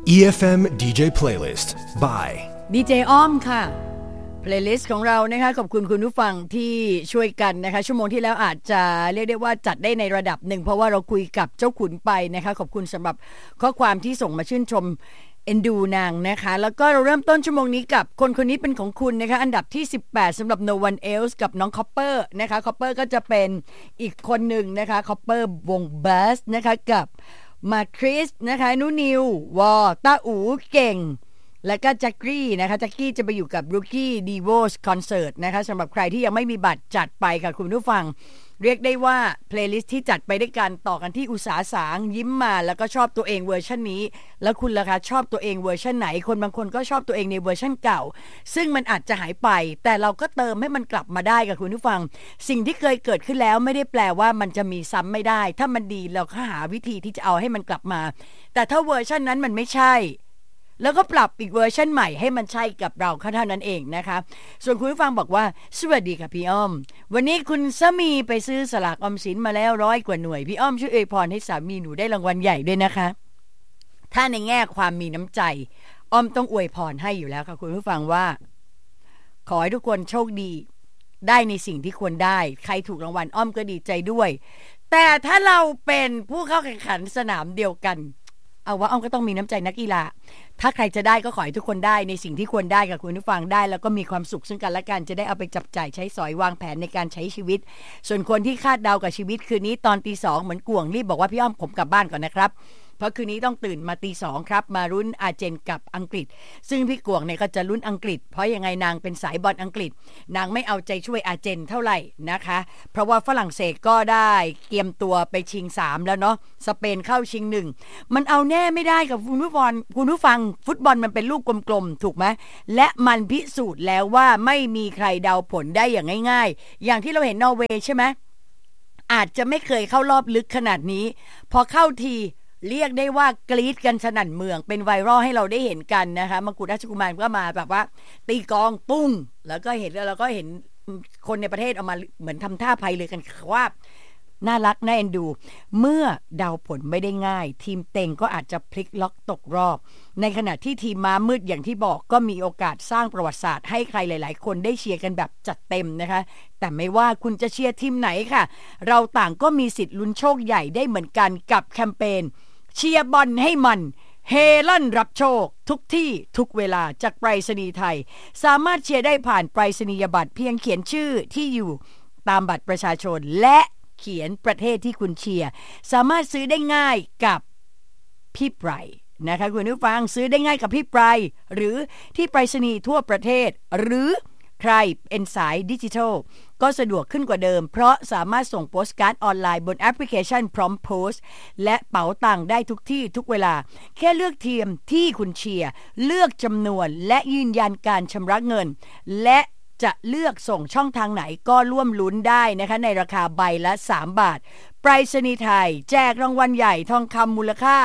EFM DJ Playlist by ดีเจอ้อมค่ะเพลย์ลิสต์ของเรานะคะขอบคุณคุณผู้ฟังที่ช่วยกันนะคะชั่วโมงที่แล้วอาจจะเรียกได้ว่าจัดได้ในระดับหนึ่งเพราะว่าเราคุยกับเจ้าขุนไปนะคะขอบคุณสำหรับข้อความที่ส่งมาชื่นชมเอ็นดูนางนะคะแล้วก็เราเริ่มต้นชั่วโมงนี้กับคนคนนี้เป็นของคุณนะคะอันดับที่18สำหรับ No One Else กับน้องคอปเปอร์นะคะคอปเปอร์ก็จะเป็นอีกคนหนึ่งนะคะคอปเปอร์วงบัสนะคะกับมาคริสนะคะนุนิววอต้าอูเก่งและก็แจ็คกี้นะคะแจ็คกี้จะไปอยู่กับรูกี้ดีโวสคอนเสิร์ตนะคะสำหรับใครที่ยังไม่มีบัตรจัดไปค่ะคุณผู้ฟังเรียกได้ว่าเพลย์ลิสต์ที่จัดไปด้วยกันต่อกันที่อุษาสางยิ้มมาแล้วก็ชอบตัวเองเวอร์ชันนี้แล้วคุณล่ะคะชอบตัวเองเวอร์ชันไหนคนบางคนก็ชอบตัวเองในเวอร์ชันเก่าซึ่งมันอาจจะหายไปแต่เราก็เติมให้มันกลับมาได้ค่ะคุณผู้ฟังสิ่งที่เคยเกิดขึ้นแล้วไม่ได้แปลว่ามันจะมีซ้ำไม่ได้ถ้ามันดีเราก็หาวิธีที่จะเอาให้มันกลับมาแต่ถ้าเวอร์ชันนั้นมันไม่ใช่แล้วก็ปรับอีกเวอร์ชันใหม่ให้มันใช่กับเราเท่านั้นเองนะคะส่วนคุณผู้ฟังบอกว่าสวัสดีค่ะพี่อ้อมวันนี้คุณสามีไปซื้อสลากออมสินมาแล้ว100 กว่าหน่วยพี่อ้อมช่วยอวยพรให้สามีหนูได้รางวัลใหญ่ด้วยนะคะถ้าในแง่ความมีน้ำใจอ้อมต้องอวยพรให้อยู่แล้วค่ะคุณผู้ฟังว่าขอให้ทุกคนโชคดีได้ในสิ่งที่ควรได้ใครถูกรางวัลอ้อมก็ดีใจด้วยแต่ถ้าเราเป็นผู้เข้าแข่งขันสนามเดียวกันเอาว่าอ้อมก็ต้องมีน้ำใจนักกีฬาถ้าใครจะได้ก็ขอให้ทุกคนได้ในสิ่งที่ควรได้กับคุณผู้ฟังได้แล้วก็มีความสุขซึ่งกันและกันจะได้เอาไปจับจ่ายใช้สอยวางแผนในการใช้ชีวิตส่วนคนที่คาดเดากับชีวิตคืนนี้ตอนตี 2เหมือนก่วงรีบบอกว่าพี่อ้อมผมกลับบ้านก่อนนะครับเพราะคืนนี้ต้องตื่นมาตี 2ครับมาลุ้นอาร์เจนกับอังกฤษซึ่งพี่กวงเนี่ยก็จะลุ้นอังกฤษเพราะยังไงนางเป็นสายบอลอังกฤษนางไม่เอาใจช่วยอาร์เจนเท่าไหร่นะคะเพราะว่าฝรั่งเศสก็ได้เตรียมตัวไปชิง3แล้วเนาะสเปนเข้าชิง1มันเอาแน่ไม่ได้กับคุณผู้ฟังฟุตบอลมันเป็นลูกกลมๆถูกไหมและมันพิสูจน์แล้วว่าไม่มีใครเดาผลได้อย่างง่ายๆอย่างที่เราเห็นนอร์เวย์ใช่ไหมอาจจะไม่เคยเข้ารอบลึกขนาดนี้พอเข้าทีเรียกได้ว่ากรี๊ดกันสนั่นเมืองเป็นไวรัลให้เราได้เห็นกันนะคะมกุฎราชกุมารก็มาแบบว่าตีกองปุ้งแล้วก็เห็นคนในประเทศเอามาเหมือนทำท่าภัยเลยกันว่าน่ารักน่าเอ็นดูเมื่อเดาผลไม่ได้ง่ายทีมเต็งก็อาจจะพลิกล็อกตกรอบในขณะที่ทีมม้ามืดอย่างที่บอกก็มีโอกาสสร้างประวัติศาสตร์ให้ใครหลายๆคนได้เชียร์กันแบบจัดเต็มนะคะแต่ไม่ว่าคุณจะเชียร์ทีมไหนค่ะเราต่างก็มีสิทธิ์ลุ้นโชคใหญ่ได้เหมือนกันกับแคมเปญเชียร์บอลให้มันเฮลั่นรับโชคทุกที่ทุกเวลาจากไปรษณีย์ไทยสามารถเชียร์ได้ผ่านไปรษณียบัตรเพียงเขียนชื่อที่อยู่ตามบัตรประชาชนและเขียนประเทศที่คุณเชียร์สามารถซื้อได้ง่ายกับพี่ไพรนะคะคุณผู้ฟังซื้อได้ง่ายกับพี่ไพรหรือที่ไปรษณีย์ทั่วประเทศหรือใครเป็นสายดิจิทัลก็สะดวกขึ้นกว่าเดิมเพราะสามารถส่งโปสการ์ดออนไลน์บนแอปพลิเคชันพร้อมโพสต์และเป๋าตังค์ได้ทุกที่ทุกเวลาแค่เลือกทีมที่คุณเชียร์เลือกจำนวนและยืนยันการชำระเงินและจะเลือกส่งช่องทางไหนก็ร่วมลุ้นได้นะคะในราคาใบละ3 บาทไปรษณีย์ไทยแจกรางวัลใหญ่ทองคำมูลค่า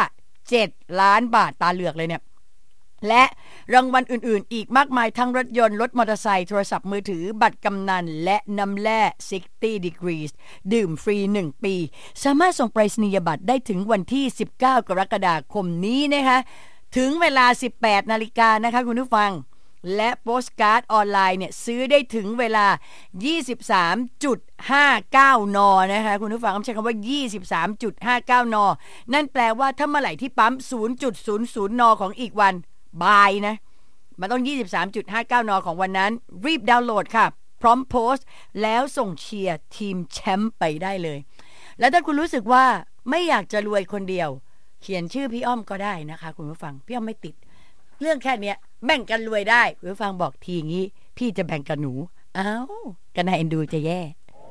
7 ล้านบาทตาเหลือกเลยเนี่ยและรางวัลอื่นๆอีกมากมายทั้งรถยนต์รถมอเตอร์ไซค์โทรศัพท์มือถือบัตรกำนันและน้ำแร่60 degrees ดื่มฟรี1 ปีสามารถส่งไปรษณียบัตรได้ถึงวันที่19 กรกฎาคมนี้นะคะถึงเวลา 18 นาฬิกานะคะคุณผู้ฟังและโปสการ์ดออนไลน์เนี่ยซื้อได้ถึงเวลา 23.59 นนะคะคุณผู้ฟังใช้คำว่า 23.59 นนั่นแปลว่าถ้าเมื่อไหร่ที่ปั๊ม 0.00 นของอีกวันบายนะมันต้อง 23.59 นของวันนั้นรีบดาวน์โหลดค่ะพร้อมโพสต์แล้วส่งเชียร์ทีมแชมป์ไปได้เลยแล้วถ้าคุณรู้สึกว่าไม่อยากจะรวยคนเดียวเขียนชื่อพี่อ้อมก็ได้นะคะคุณผู้ฟังพี่อ้อมไม่ติดเรื่องแค่นี้แบ่งกันรวยได้คุณผู้ฟังบอกทีอย่างนี้พี่จะแบ่งกับหนูอ้าวกันน่าเอ็นดูจะแย่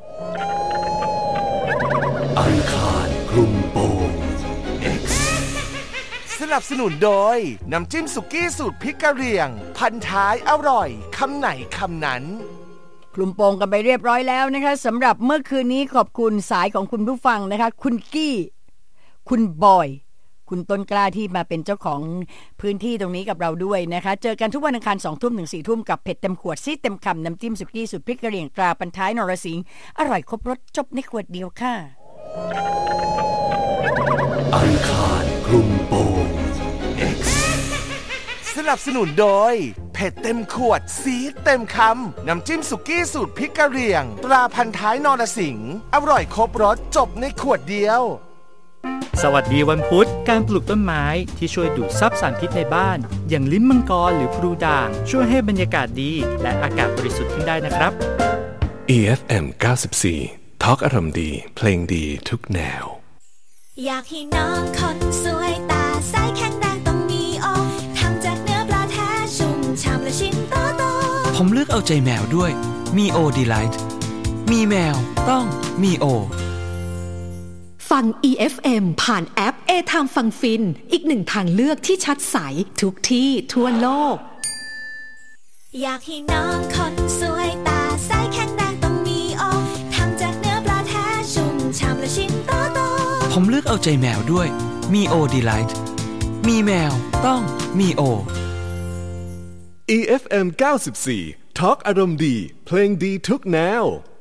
อังคารคลุมโปง X สนับสนุนโดยน้ำจิ้มสุกี้สูตรพริกกะเหรี่ยงพันท้ายอร่อยคำไหนคำนั้นคลุมโปงกันไปเรียบร้อยแล้วนะคะสำหรับเมื่อคืนนี้ขอบคุณสายของคุณผู้ฟังนะคะคุณกี้คุณบอยคุณต้นกล้าที่มาเป็นเจ้าของพื้นที่ตรงนี้กับเราด้วยนะคะเจอกันทุกวันอังคาร 20:00 ถึง 4:00 กับเผ็ดเต็มขวดซีดเต็มคำน้ำจิ้มสุกี้สูตรพริกกะเหรี่ยงตราพันท้ายนรสิงห์อร่อยครบรสจบในขวดเดียวค่ะอังคารคลุมโปง X นับสนุนโดยเผ็ดเต็มขวดซีดเต็มคำน้ำจิ้มสุกี้สูตรพริกกะเหรี่ยงตราพันท้ายนรสิงห์อร่อยครบรสจบในขวดเดียวสวัสดีวันพุธการปลูกต้นไม้ที่ช่วยดูดซับสารพิษในบ้านอย่างลิ้นมังกรหรือพลูด่างช่วยให้บรรยากาศดีและอากาศบริสุทธิ์ขึ้นได้นะครับ EFM 94 Talk อารมณ์ดีเพลงดีทุกแนวอยากให้น้องคนสวยตาใสแข็งแรงต้องมีโอทำจากเนื้อปลาแท้ชุ่มฉ่ำและชิ้นโตๆผมเลือกเอาใจแมวด้วยมีโอดีไลท์มีแมวต้องมีโอฟัง EFM ผ่านแอป A-Time ฟังฟินอีกหนึ่งทางเลือกที่ชัดใสทุกที่ทั่วโลกอยากให้น้องคนสวยตาใสแข็งแรงต้องมีโอทำจากเนื้อปลาแท้ชุ่มฉ่ำและชิ้นโตๆผมเลือกเอาใจแมวด้วยมีโอดีไลท์มีแมวต้องมีโอ EFM 94 Talk อารมณ์ดีเพลงดีทุกแนว